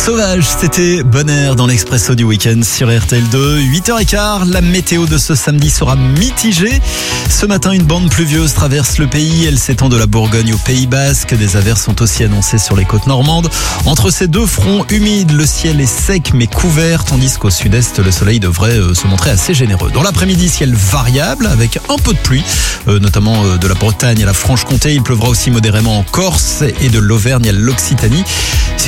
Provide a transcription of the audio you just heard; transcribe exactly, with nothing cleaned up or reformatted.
Sauvage, c'était Bon Air dans l'Expresso du week-end sur R T L deux. huit heures quinze, la météo de ce samedi sera mitigée. Ce matin, une bande pluvieuse traverse le pays. Elle s'étend de la Bourgogne au Pays Basque. Des averses sont aussi annoncées sur les côtes normandes. Entre ces deux fronts humides, le ciel est sec mais couvert, tandis qu'au sud-est, le soleil devrait se montrer assez généreux. Dans l'après-midi, ciel variable avec un peu de pluie, notamment de la Bretagne à la Franche-Comté. Il pleuvra aussi modérément en Corse et de l'Auvergne à l'Occitanie.